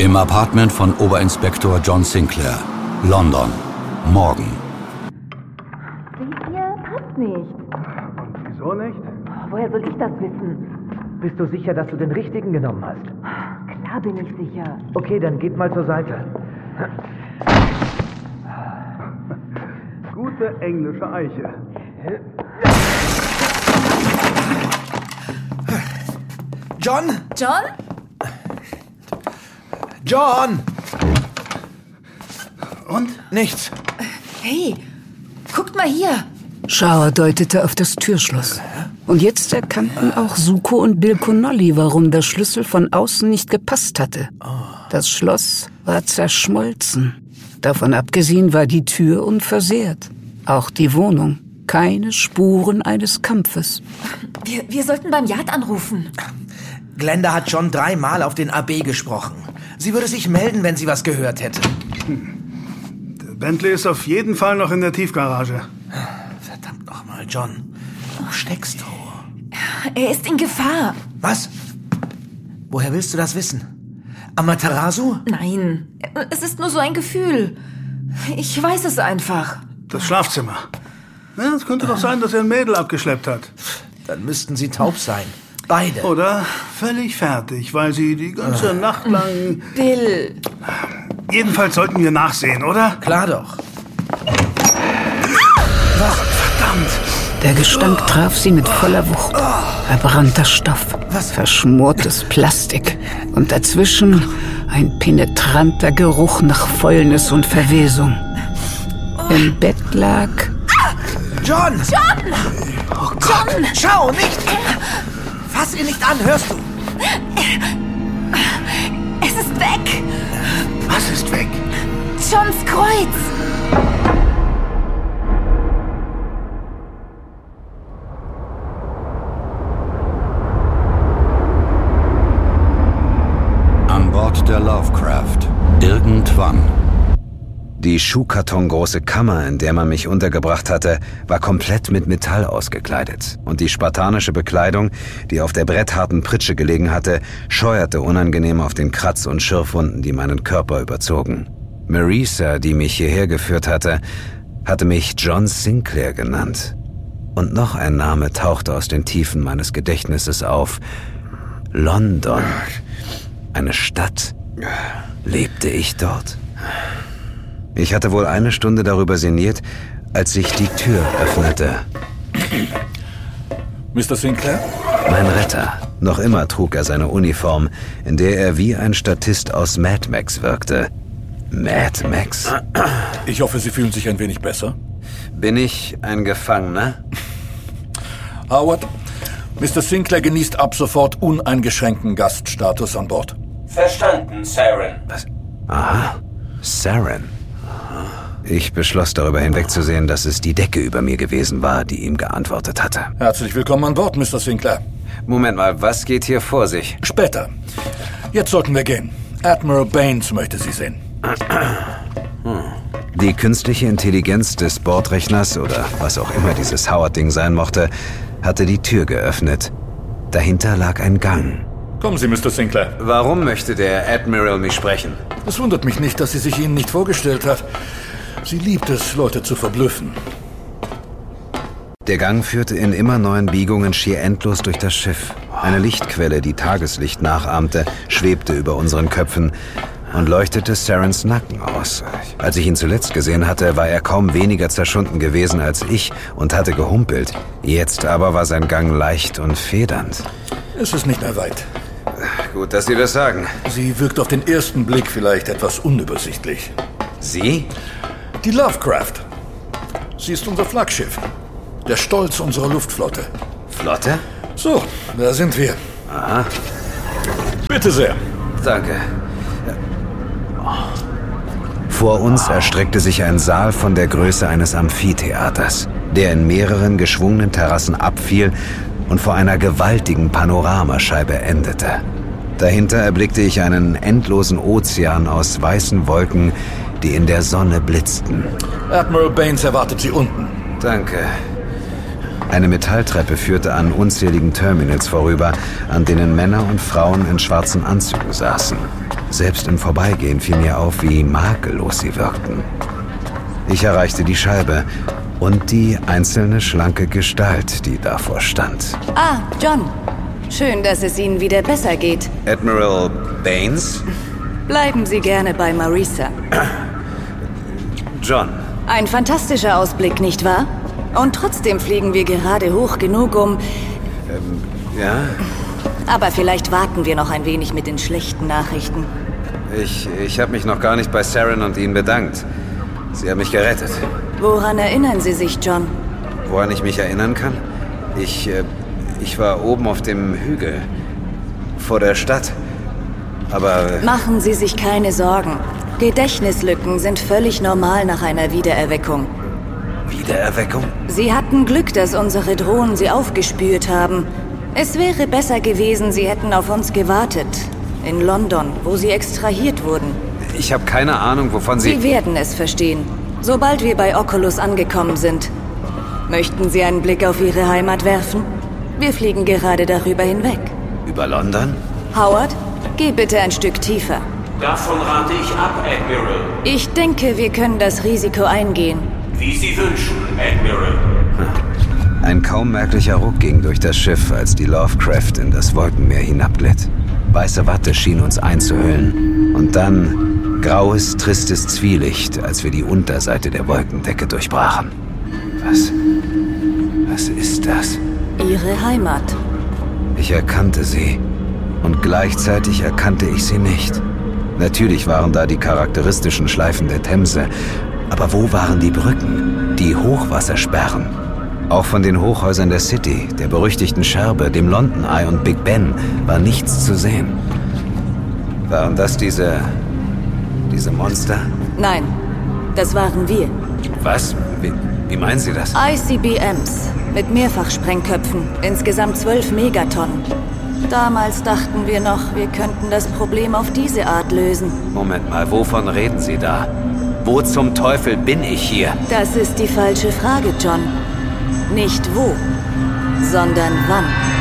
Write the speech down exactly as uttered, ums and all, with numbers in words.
Im Apartment von Oberinspektor John Sinclair, London, morgen. Seht ihr, passt nicht. Und wieso nicht? Woher soll ich das wissen? Bist du sicher, dass du den richtigen genommen hast? Klar bin ich sicher. Okay, dann geht mal zur Seite. Gute englische Eiche. John? John? John! Und? Nichts. Hey, guckt mal hier. Shower deutete auf das Türschloss. Und jetzt erkannten auch Suko und Bill Connolly, warum der Schlüssel von außen nicht gepasst hatte. Das Schloss war zerschmolzen. Davon abgesehen war die Tür unversehrt. Auch die Wohnung. Keine Spuren eines Kampfes. Wir, wir sollten beim Yard anrufen. Glenda hat schon dreimal auf den A B gesprochen. Sie würde sich melden, wenn sie was gehört hätte. Hm. Der Bentley ist auf jeden Fall noch in der Tiefgarage. Verdammt nochmal, John. Wo steckst du? Er ist in Gefahr. Was? Woher willst du das wissen? Amaterasu? Nein, es ist nur so ein Gefühl. Ich weiß es einfach. Das Schlafzimmer. Ja, es könnte doch sein, dass er ein Mädel abgeschleppt hat. Dann müssten sie taub sein. Beide. Oder völlig fertig, weil sie die ganze Nacht lang... Bill. Jedenfalls sollten wir nachsehen, oder? Klar doch. Was? Verdammt! Der Gestank traf sie mit voller Wucht. Verbrannter Stoff, Was? verschmortes Plastik und dazwischen ein penetranter Geruch nach Fäulnis und Verwesung. Im Bett lag... John! John! Oh Gott! John! Schau, nicht! Fass ihn nicht an, hörst du? Es ist weg! Was ist weg? Johns Kreuz! An Bord der Lovecraft. Irgendwann. Die schuhkartongroße Kammer, in der man mich untergebracht hatte, war komplett mit Metall ausgekleidet. Und die spartanische Bekleidung, die auf der brettharten Pritsche gelegen hatte, scheuerte unangenehm auf den Kratz- und Schürfwunden, die meinen Körper überzogen. Marisa, die mich hierher geführt hatte, hatte mich John Sinclair genannt. Und noch ein Name tauchte aus den Tiefen meines Gedächtnisses auf. London. Eine Stadt. Lebte ich dort? Ich hatte wohl eine Stunde darüber sinniert, als sich die Tür öffnete. Mister Sinclair? Mein Retter. Noch immer trug er seine Uniform, in der er wie ein Statist aus Mad Max wirkte. Mad Max? Ich hoffe, Sie fühlen sich ein wenig besser. Bin ich ein Gefangener? Howard, Mister Sinclair genießt ab sofort uneingeschränkten Gaststatus an Bord. Verstanden, Saren. Was? Aha, Saren. Ich beschloss, darüber hinwegzusehen, dass es die Decke über mir gewesen war, die ihm geantwortet hatte. Herzlich willkommen an Bord, Mister Sinclair. Moment mal, was geht hier vor sich? Später. Jetzt sollten wir gehen. Admiral Baines möchte Sie sehen. Die künstliche Intelligenz des Bordrechners oder was auch immer dieses Howard-Ding sein mochte, hatte die Tür geöffnet. Dahinter lag ein Gang. Kommen Sie, Mister Sinclair. Warum möchte der Admiral mich sprechen? Es wundert mich nicht, dass sie sich Ihnen nicht vorgestellt hat. Sie liebt es, Leute zu verblüffen. Der Gang führte in immer neuen Biegungen schier endlos durch das Schiff. Eine Lichtquelle, die Tageslicht nachahmte, schwebte über unseren Köpfen und leuchtete Sarens Nacken aus. Als ich ihn zuletzt gesehen hatte, war er kaum weniger zerschunden gewesen als ich und hatte gehumpelt. Jetzt aber war sein Gang leicht und federnd. Es ist nicht mehr weit. Gut, dass Sie das sagen. Sie wirkt auf den ersten Blick vielleicht etwas unübersichtlich. Sie? Die Lovecraft. Sie ist unser Flaggschiff. Der Stolz unserer Luftflotte. Flotte? So, da sind wir. Aha. Bitte sehr. Danke. Vor uns erstreckte sich ein Saal von der Größe eines Amphitheaters, der in mehreren geschwungenen Terrassen abfiel und vor einer gewaltigen Panoramascheibe endete. Dahinter erblickte ich einen endlosen Ozean aus weißen Wolken, die in der Sonne blitzten. Admiral Baines erwartet Sie unten. Danke. Eine Metalltreppe führte an unzähligen Terminals vorüber, an denen Männer und Frauen in schwarzen Anzügen saßen. Selbst im Vorbeigehen fiel mir auf, wie makellos sie wirkten. Ich erreichte die Scheibe und die einzelne schlanke Gestalt, die davor stand. Ah, John. Schön, dass es Ihnen wieder besser geht. Admiral Baines? Bleiben Sie gerne bei Marisa. John. Ein fantastischer Ausblick, nicht wahr? Und trotzdem fliegen wir gerade hoch genug, um... Ähm, ja? Aber vielleicht warten wir noch ein wenig mit den schlechten Nachrichten. Ich, ich habe mich noch gar nicht bei Saren und Ihnen bedankt. Sie haben mich gerettet. Woran erinnern Sie sich, John? Woran ich mich erinnern kann? Ich, äh, ich war oben auf dem Hügel. Vor der Stadt. Aber... Äh Machen Sie sich keine Sorgen. Gedächtnislücken sind völlig normal nach einer Wiedererweckung. Wiedererweckung? Sie hatten Glück, dass unsere Drohnen Sie aufgespürt haben. Es wäre besser gewesen, Sie hätten auf uns gewartet. In London, wo Sie extrahiert wurden. Ich habe keine Ahnung, wovon Sie... Sie werden es verstehen, sobald wir bei Oculus angekommen sind. Möchten Sie einen Blick auf Ihre Heimat werfen? Wir fliegen gerade darüber hinweg. Über London? Howard, geh bitte ein Stück tiefer. Davon rate ich ab, Admiral. Ich denke, wir können das Risiko eingehen. Wie Sie wünschen, Admiral. Ein kaum merklicher Ruck ging durch das Schiff, als die Lovecraft in das Wolkenmeer hinabglitt. Weiße Watte schien uns einzuhüllen. Und dann graues, tristes Zwielicht, als wir die Unterseite der Wolkendecke durchbrachen. Was... was ist das? Ihre Heimat. Ich erkannte sie. Und gleichzeitig erkannte ich sie nicht. Natürlich waren da die charakteristischen Schleifen der Themse. Aber wo waren die Brücken? Die Hochwassersperren? Auch von den Hochhäusern der City, der berüchtigten Scherbe, dem London Eye und Big Ben war nichts zu sehen. Waren das diese... diese Monster? Nein, das waren wir. Was? Wie, wie meinen Sie das? I C B Ms mit Mehrfachsprengköpfen, insgesamt zwölf Megatonnen. Damals dachten wir noch, wir könnten das Problem auf diese Art lösen. Moment mal, wovon reden Sie da? Wo zum Teufel bin ich hier? Das ist die falsche Frage, John. Nicht wo, sondern wann.